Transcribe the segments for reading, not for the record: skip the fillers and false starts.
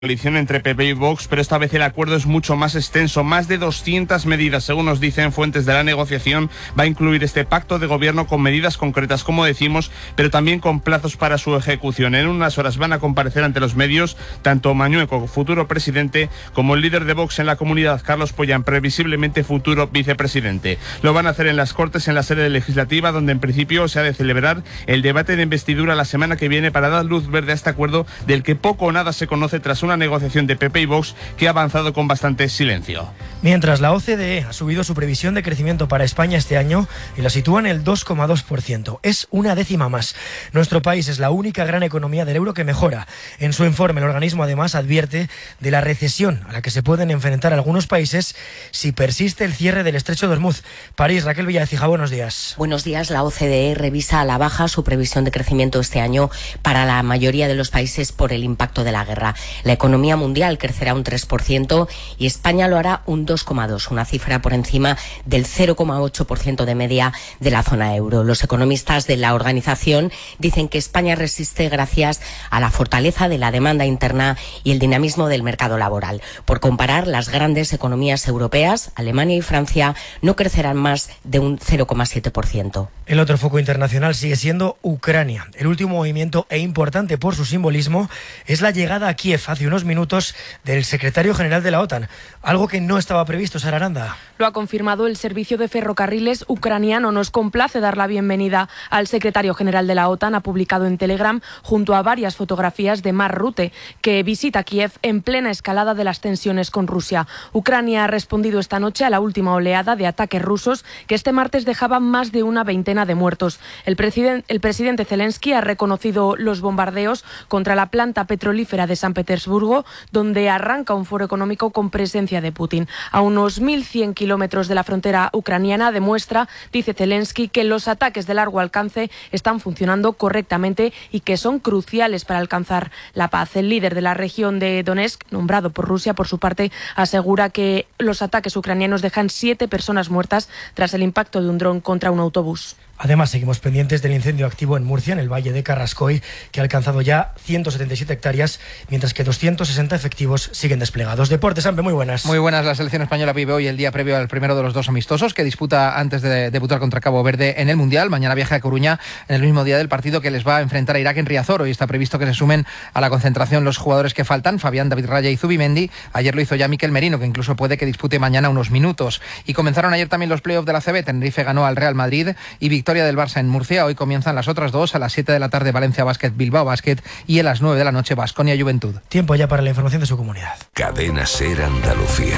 coalición entre PP y Vox, pero esta vez el acuerdo es mucho más extenso. Más de 200 medidas, según nos dicen fuentes de la negociación, va a incluir este pacto de gobierno con medidas concretas, como decimos, pero también con plazos para su ejecución. En unas horas van a comparecer ante los medios tanto Mañueco, futuro presidente, como el líder de Vox en la comunidad, Carlos Pollán, previsiblemente futuro vicepresidente. Lo van a hacer en las Cortes, en la sede legislativa, donde en principio se ha de celebrar el debate de investidura la semana que viene para dar luz verde a este acuerdo del que poco o nada se conoce tras una negociación de PP y Vox que ha avanzado con bastante silencio. Mientras la OCDE ha subido su previsión de crecimiento para España este año y la sitúa en el 2,2%. Es una décima más. Nuestro país es la única gran economía del euro que mejora. En su informe, el organismo además advierte de la recesión a la que se pueden enfrentar algunos países si persiste el cierre del estrecho de Hormuz. París, Raquel Villacija, buenos días. Buenos días. La OCDE revisa a la baja su previsión de crecimiento este año para la mayoría de los países por el impacto de la guerra. La economía mundial crecerá un 3% y España lo hará un 2,2%, una cifra por encima del 0,8% de media de la zona euro. Los economistas de la organización dicen que España resiste gracias a la fortaleza de la demanda interna y el dinamismo del mercado laboral. Por comparar, las grandes economías europeas, Alemania y Francia, no crecerán más de un 0,7%. El otro foco internacional sigue siendo Ucrania. El último movimiento e importante por su simbolismo es la llegada a Kiev hace unos minutos del secretario general de la OTAN, algo que no estaba previsto, Sara Aranda. Lo ha confirmado el servicio de ferrocarriles ucraniano. Nos complace dar la bienvenida al secretario general de la OTAN. Ha publicado en Telegram junto a varias fotografías de Mark Rutte, que visita Kiev en plena escalada de las tensiones con Rusia. Ucrania ha respondido esta noche a la última oleada de ataques rusos que este martes dejaban más de una veintena de muertos. El presidente Zelensky ha reconocido los bombardeos contra la planta petrolífera de San Petersburgo, donde arranca un foro económico con presencia de Putin. A unos 1.100 kilómetros de la frontera ucraniana demuestra, dice Zelensky, que los ataques de largo alcance están funcionando correctamente y que son cruciales para alcanzar la paz. El líder de la región de Donetsk, nombrado por Rusia, por su parte, asegura que los ataques ucranianos dejan 7 personas muertas tras el impacto de un dron contra un autobús. Además, seguimos pendientes del incendio activo en Murcia, en el Valle de Carrascoy, que ha alcanzado ya 177 hectáreas, mientras que 260 efectivos siguen desplegados. Deportes, Ampe, muy buenas. Muy buenas. La selección española vive hoy el día previo al primero de los dos amistosos que disputa antes de debutar contra Cabo Verde en el Mundial. Mañana viaja a Coruña en el mismo día del partido que les va a enfrentar a Irak en Riazor. Hoy está previsto que se sumen a la concentración los jugadores que faltan, Fabián, David Raya y Zubimendi. Ayer lo hizo ya Mikel Merino, que incluso puede que dispute mañana unos minutos. Y comenzaron ayer también los playoffs de la ACB. Tenerife ganó al Real Madrid y victoria del Barça en Murcia. Hoy comienzan las otras dos, a las 7 de la tarde Valencia Basket, Bilbao Basket, y a las 9 de la noche Baskonia Juventud. Tiempo ya para la información de su comunidad. Cadena SER Andalucía.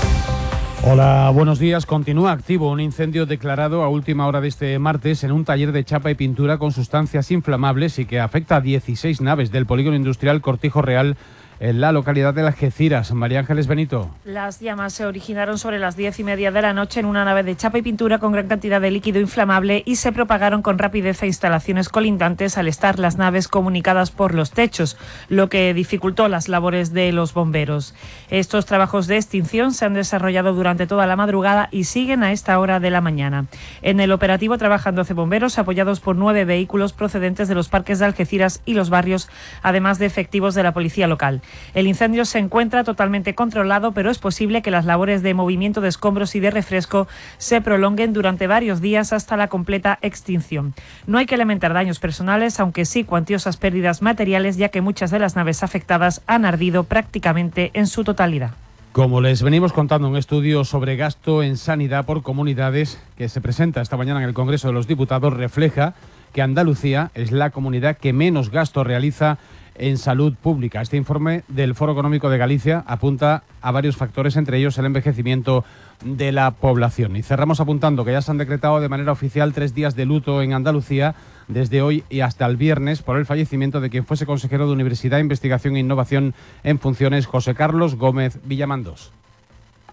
Hola, buenos días. Continúa activo un incendio declarado a última hora de este martes en un taller de chapa y pintura con sustancias inflamables y que afecta a 16 naves del polígono industrial Cortijo Real en la localidad de Algeciras. María Ángeles Benito. Las llamas se originaron sobre las 10:30 de la noche en una nave de chapa y pintura con gran cantidad de líquido inflamable y se propagaron con rapidez a instalaciones colindantes al estar las naves comunicadas por los techos, lo que dificultó las labores de los bomberos. Estos trabajos de extinción se han desarrollado durante toda la madrugada y siguen a esta hora de la mañana. En el operativo trabajan 12 bomberos apoyados por 9 vehículos procedentes de los parques de Algeciras y los barrios, además de efectivos de la policía local. El incendio se encuentra totalmente controlado, pero es posible que las labores de movimiento de escombros y de refresco se prolonguen durante varios días hasta la completa extinción. No hay que lamentar daños personales, aunque sí cuantiosas pérdidas materiales, ya que muchas de las naves afectadas han ardido prácticamente en su totalidad. Como les venimos contando, un estudio sobre gasto en sanidad por comunidades que se presenta esta mañana en el Congreso de los Diputados refleja que Andalucía es la comunidad que menos gasto realiza en salud pública. Este informe del Foro Económico de Galicia apunta a varios factores, entre ellos el envejecimiento de la población. Y cerramos apuntando que ya se han decretado de manera oficial 3 días de luto en Andalucía, desde hoy y hasta el viernes, por el fallecimiento de quien fuese consejero de Universidad, Investigación e Innovación en funciones, José Carlos Gómez Villamandós.